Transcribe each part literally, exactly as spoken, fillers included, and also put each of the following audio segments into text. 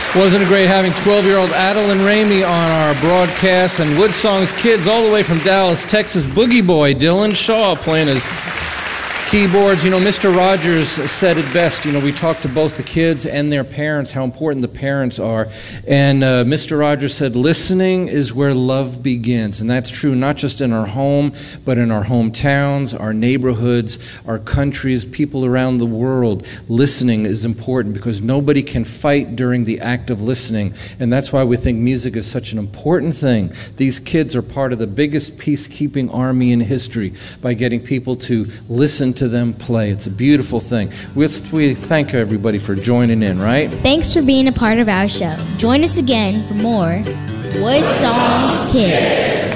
Wasn't it great having twelve-year-old Adeline Ramey on our broadcast, and Woodsong's kids all the way from Dallas, Texas, Boogie Boy Dylan Shaw playing his keyboards. You know, Mister Rogers said it best. You know, we talked to both the kids and their parents, how important the parents are. And uh, Mister Rogers said, listening is where love begins. And that's true not just in our home, but in our hometowns, our neighborhoods, our countries, people around the world. Listening is important because nobody can fight during the act of listening. And that's why we think music is such an important thing. These kids are part of the biggest peacekeeping army in history by getting people to listen to them play. It's a beautiful thing. We, we thank everybody for joining in, right? Thanks for being a part of our show. Join us again for more Woodsong's Kids.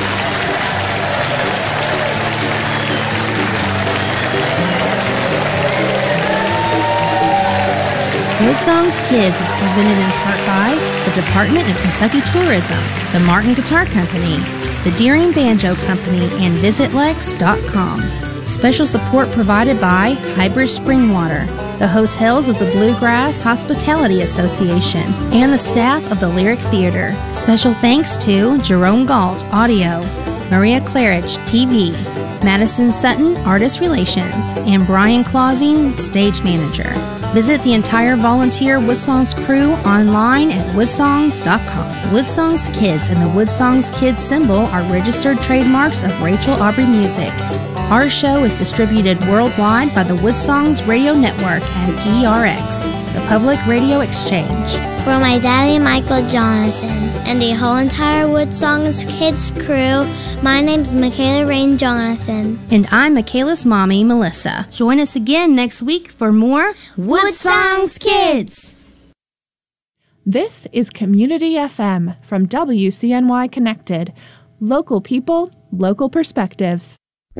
Woodsong's Kids is presented in part by the Department of Kentucky Tourism, the Martin Guitar Company, the Deering Banjo Company, and Visit Lex dot com. Special support provided by Hybrid Springwater, the hotels of the Bluegrass Hospitality Association, and the staff of the Lyric Theater. Special thanks to Jerome Galt, Audio, Maria Claridge, T V, Madison Sutton, Artist Relations, and Brian Clausing, Stage Manager. Visit the entire volunteer Woodsongs crew online at woodsongs dot com. Woodsongs Kids and the Woodsongs Kids symbol are registered trademarks of Rachel Aubrey Music. Our show is distributed worldwide by the Woodsongs Radio Network and P R X, the Public Radio Exchange. For my daddy, Michael Jonathan, and the whole entire Woodsongs Kids crew, my name's Michaela Rain Jonathan. And I'm Michaela's mommy, Melissa. Join us again next week for more Woodsongs Kids. This is Community F M from W C N Y Connected. Local people, local perspectives.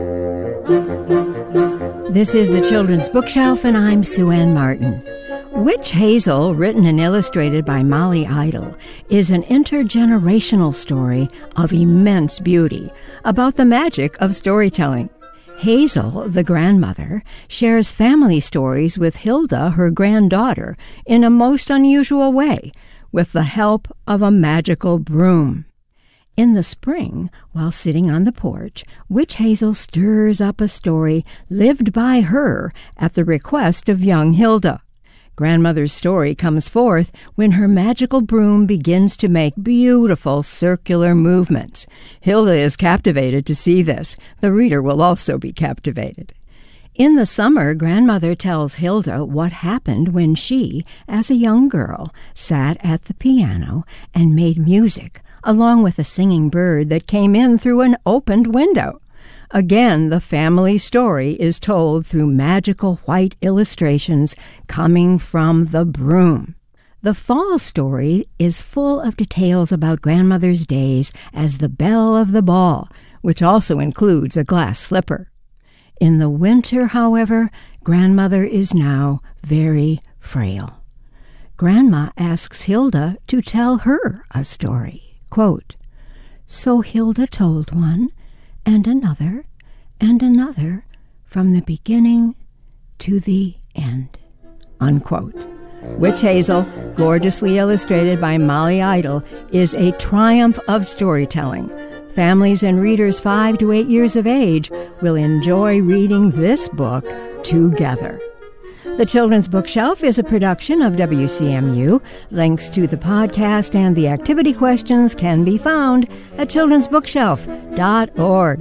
This is the Children's Bookshelf, and I'm Sue Ann Martin. Witch Hazel, written and illustrated by Molly Idle, is an intergenerational story of immense beauty about the magic of storytelling. Hazel, the grandmother, shares family stories with Hilda, her granddaughter, in a most unusual way, with the help of a magical broom. In the spring, while sitting on the porch, Witch Hazel stirs up a story lived by her at the request of young Hilda. Grandmother's story comes forth when her magical broom begins to make beautiful circular movements. Hilda is captivated to see this. The reader will also be captivated. In the summer, Grandmother tells Hilda what happened when she, as a young girl, sat at the piano and made music, along with a singing bird that came in through an opened window. Again, the family story is told through magical white illustrations coming from the broom. The fall story is full of details about Grandmother's days as the belle of the ball, which also includes a glass slipper. In the winter, however, Grandmother is now very frail. Grandma asks Hilda to tell her a story. Quote, "So Hilda told one, and another, and another, from the beginning to the end." Unquote. Witch Hazel, gorgeously illustrated by Molly Idle, is a triumph of storytelling. Families and readers five to eight years of age will enjoy reading this book together. The Children's Bookshelf is a production of W C M U. Links to the podcast and the activity questions can be found at children's bookshelf dot org.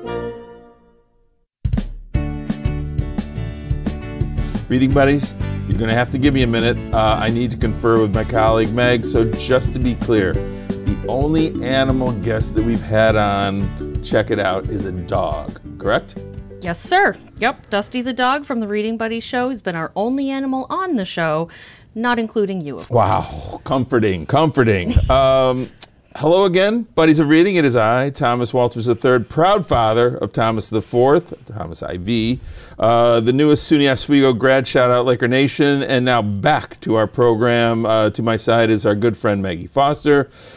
Reading buddies, you're going to have to give me a minute. Uh, I need to confer with my colleague Meg. So just to be clear, the only animal guest that we've had on, check it out, is a dog, correct? Yes, sir. Yep, Dusty the dog from the Reading Buddies show has been our only animal on the show, not including you, of course. Wow, comforting, comforting. um, hello again, buddies of reading. It is I, Thomas Walters the third, proud father of Thomas the fourth, Thomas I V, uh, the newest SUNY Oswego grad, shout out Laker Nation, and now back to our program. Uh, to my side is our good friend Maggie Foster.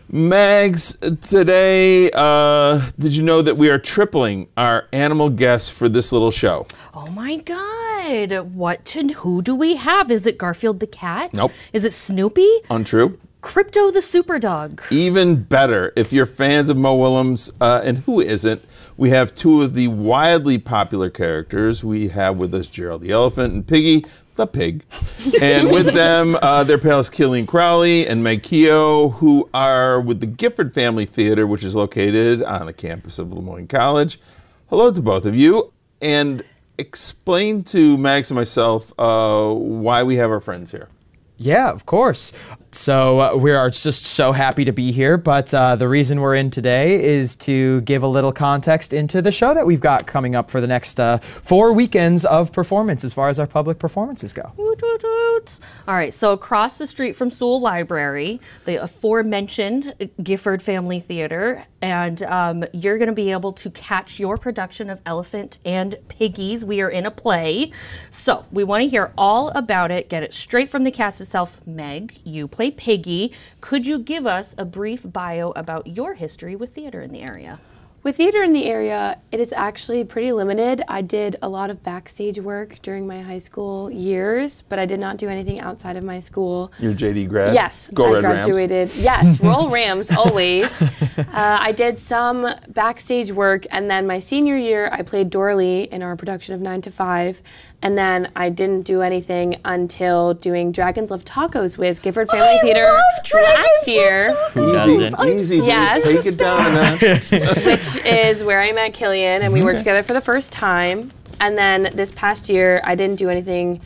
Mags, today, uh, did you know that we are tripling our animal guests for this little show? Oh my God. What to, who do we have? Is it Garfield the cat? Nope. Is it Snoopy? Untrue. Crypto the super dog. Even better, if you're fans of Mo Willems, uh, and who isn't, we have two of the wildly popular characters. We have with us Gerald the elephant and Piggy the pig. And with them, uh, their pals Killian Crowley and Meg Keogh, who are with the Gifford Family Theater, which is located on the campus of Lemoyne College. Hello to both of you. And explain to Mags and myself uh, why we have our friends here. Yeah, of course. So uh, we are just so happy to be here, but uh, the reason we're in today is to give a little context into the show that we've got coming up for the next uh, four weekends of performance as far as our public performances go. Woot, woot, woot. All right, so across the street from Sewell Library, the aforementioned Gifford Family Theater, and um, you're going to be able to catch your production of Elephant and Piggies. We are in a play, so we want to hear all about it, get it straight from the cast itself. Meg, you play Piggy. Could you give us a brief bio about your history with theater in the area? With theater in the area, it is actually pretty limited. I did a lot of backstage work during my high school years, but I did not do anything outside of my school. You're a J D grad? Yes. Go I Red graduated. Rams. Yes, roll Rams, always. Uh, I did some backstage work, and then my senior year, I played Dorley in our production of nine to five. And then I didn't do anything until doing Dragons Love Tacos with Gifford Family I Theater last year. Easy, easy, dude. Yes. Take it down a notch. Which is where I met Killian, and we worked together for the first time. And then this past year, I didn't do anything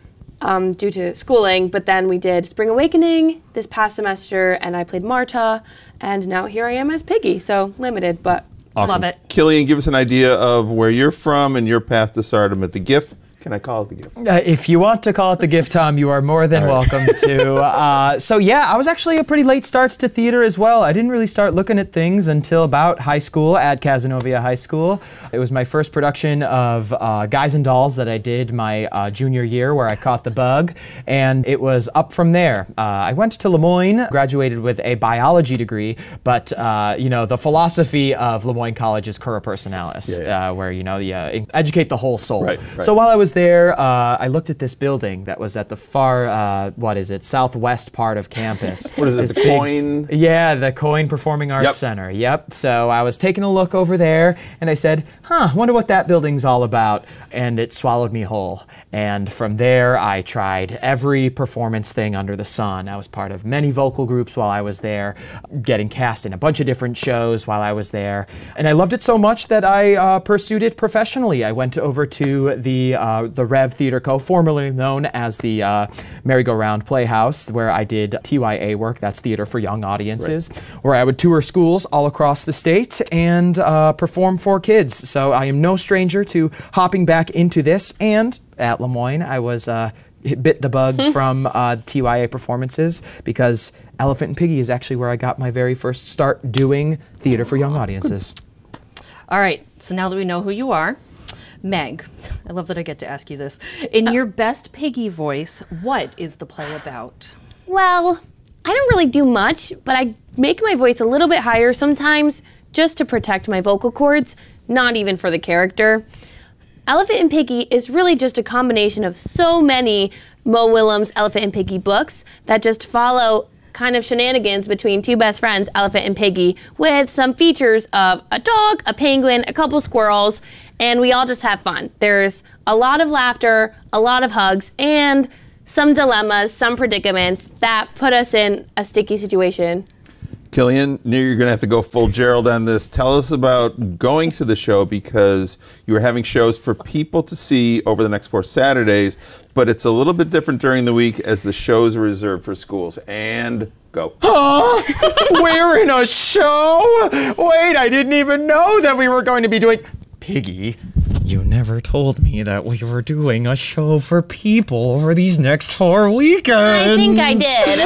um, due to schooling, but then we did Spring Awakening this past semester, and I played Marta, and now here I am as Piggy, so limited, but Awesome. Love it. Killian, give us an idea of where you're from and your path to stardom at the GIF. Can I call it the GIF? Uh, if you want to call it the GIF, Tom, you are more than All right. welcome to. Uh, so yeah, I was actually a pretty late start to theater as well. I didn't really start looking at things until about high school at Cazenovia High School. It was my first production of uh, Guys and Dolls that I did my uh, junior year, where I caught the bug, and it was up from there. Uh, I went to Lemoyne, graduated with a biology degree, but uh, you know, the philosophy of Lemoyne College is cura personalis, Yeah, yeah. Uh, where you know you uh, educate the whole soul. Right, right. So while I was there, uh, I looked at this building that was at the far, uh, what is it, southwest part of campus. What is it, This the big- Coin? Yeah, the Coin Performing Arts Yep. Center. Yep. So I was taking a look over there, and I said, huh, wonder what that building's all about. And it swallowed me whole. And from there, I tried every performance thing under the sun. I was part of many vocal groups while I was there, getting cast in a bunch of different shows while I was there. And I loved it so much that I uh, pursued it professionally. I went over to the uh, the Rev Theater Co., formerly known as the uh, Merry-Go-Round Playhouse, where I did T Y A work, that's Theater for Young Audiences, where I would tour schools all across the state and uh, perform for kids. So I am no stranger to hopping back into this. And at Lemoyne, I was uh, bit the bug from uh, T Y A performances, because Elephant and Piggy is actually where I got my very first start doing theater for young audiences. All right, so now that we know who you are, Meg, I love that I get to ask you this. In your best Piggy voice, what is the play about? Well, I don't really do much, but I make my voice a little bit higher sometimes just to protect my vocal cords, not even for the character. Elephant and Piggy is really just a combination of so many Mo Willems Elephant and Piggy books that just follow kind of shenanigans between two best friends, Elephant and Piggy, with some features of a dog, a penguin, a couple squirrels, and we all just have fun. There's a lot of laughter, a lot of hugs, and some dilemmas, some predicaments that put us in a sticky situation. Killian, you're going to have to go full Gerald on this. Tell us about going to the show, because you are having shows for people to see over the next four Saturdays, but it's a little bit different during the week as the shows are reserved for schools. And go. Huh? We're in a show? Wait, I didn't even know that we were going to be doing... Piggy, you never told me that we were doing a show for people over these next four weekends. I think I did.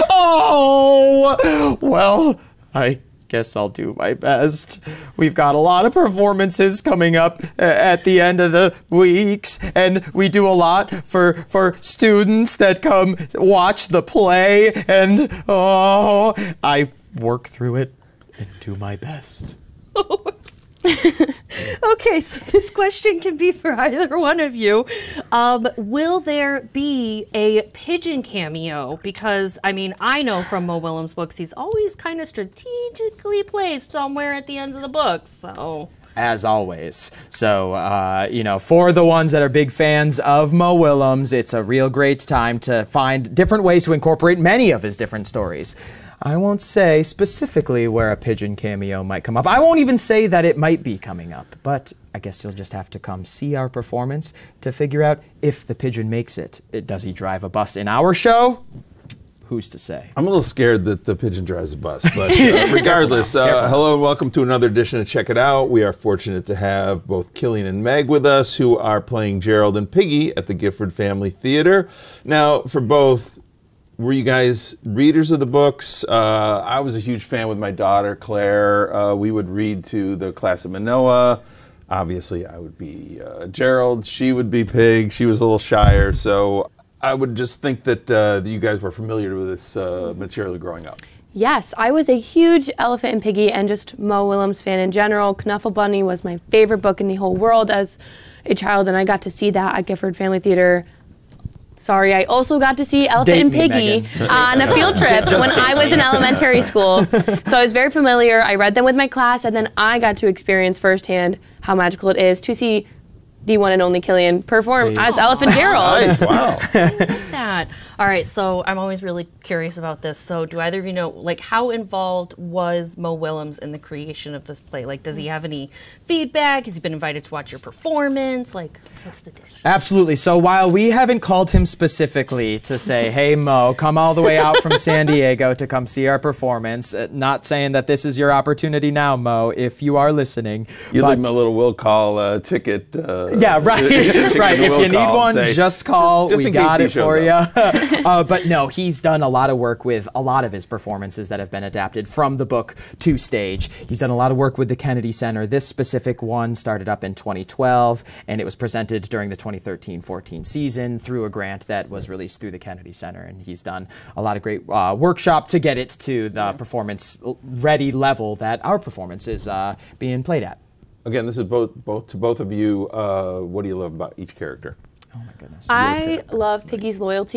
Oh, well, I guess I'll do my best. We've got a lot of performances coming up uh, at the end of the weeks, and we do a lot for for students that come watch the play, and oh, I work through it and do my best. Okay, so this question can be for either one of you. Um, will there be a pigeon cameo? Because, I mean, I know from Mo Willems' books, he's always kind of strategically placed somewhere at the end of the book, so... As always. So, uh, you know, for the ones that are big fans of Mo Willems, it's a real great time to find different ways to incorporate many of his different stories. I won't say specifically where a pigeon cameo might come up. I won't even say that it might be coming up, but I guess you'll just have to come see our performance to figure out if the pigeon makes it. Does he drive a bus in our show? Who's to say? I'm a little scared that the pigeon drives a bus, but uh, regardless, uh, hello and welcome to another edition of Check It Out. We are fortunate to have both Killian and Meg with us, who are playing Gerald and Piggy at the Gifford Family Theater. Now, for both, were you guys readers of the books? Uh, I was a huge fan with my daughter, Claire. Uh, we would read to the class at Manoa. Obviously, I would be uh, Gerald. She would be Pig. She was a little shyer, so I would just think that, uh, that you guys were familiar with this uh, material growing up. Yes, I was a huge Elephant and Piggy and just Mo Willems fan in general. Knuffle Bunny was my favorite book in the whole world as a child, and I got to see that at Gifford Family Theater. Sorry, I also got to see Elephant Date and me, Piggy Megan. on a field trip Just when date I was me. in elementary school. So I was very familiar. I read them with my class, and then I got to experience firsthand how magical it is to see the one and only Killian perform Please. as Elephant Gerald. Nice, wow. that. All right, so I'm always really curious about this. So do either of you know, like, how involved was Mo Willems in the creation of this play? Like, does he have any feedback? Has he been invited to watch your performance? Like, what's the dish? Absolutely. So while we haven't called him specifically to say, hey, Mo, come all the way out from San Diego to come see our performance, uh, not saying that this is your opportunity now, Mo, if you are listening. You but leave him a little will call uh, ticket. Uh, Yeah, right. ticket right. will If you need call one, and say, just call. just- just we in case got he it for shows you. up. uh, but no, he's done a lot of work with a lot of his performances that have been adapted from the book to stage. He's done a lot of work with the Kennedy Center. This specific one started up in twenty twelve, and it was presented during the twenty thirteen fourteen season through a grant that was released through the Kennedy Center. And he's done a lot of great uh, workshop to get it to the performance-ready level that our performance is uh, being played at. Again, this is both, both to both of you. Uh, what do you love about each character? Oh my goodness. I love Piggy's loyalty